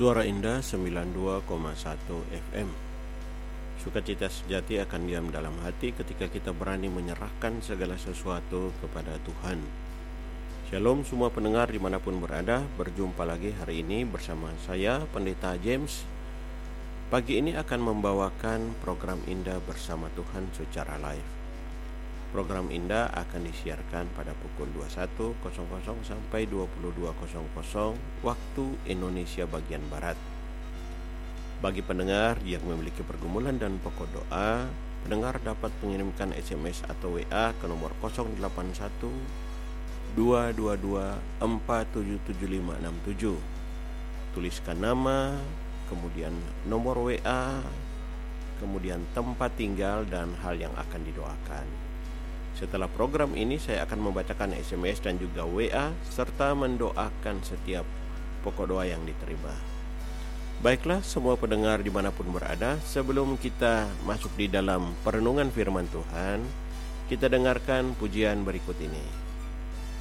Suara Indah 92,1 FM. Sukacita sejati akan diam dalam hati ketika kita berani menyerahkan segala sesuatu kepada Tuhan. Shalom semua pendengar dimanapun berada. Berjumpa lagi hari ini bersama saya Pendeta James. Pagi ini akan membawakan program Indah bersama Tuhan secara live. Program Indah akan disiarkan pada pukul 21.00 sampai 22.00 waktu Indonesia bagian Barat. Bagi pendengar yang memiliki pergumulan dan pokok doa, pendengar dapat mengirimkan SMS atau WA ke nomor 081 222 477567. Tuliskan nama, kemudian nomor WA, kemudian tempat tinggal dan hal yang akan didoakan. Setelah program ini saya akan membacakan SMS dan juga WA serta mendoakan setiap pokok doa yang diterima. Baiklah semua pendengar dimanapun berada, sebelum kita masuk di dalam perenungan firman Tuhan, kita dengarkan pujian berikut ini.